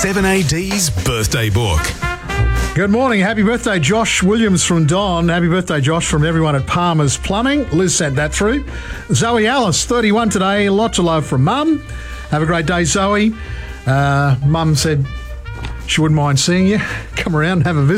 7AD's birthday book. Good morning. Happy birthday, Josh Williams from Don. Happy birthday, Josh, from everyone at Palmer's Plumbing. Liz sent that through. Zoe Alice, 31 today. Lots of love from Mum. Have a great day, Zoe. Mum said she wouldn't mind seeing you. Come around and have a visit.